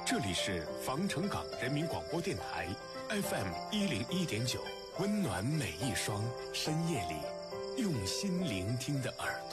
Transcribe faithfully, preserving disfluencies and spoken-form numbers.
这里是防城港人民广播电台 F M 一零一点九，温暖每一双深夜里用心聆听的耳朵。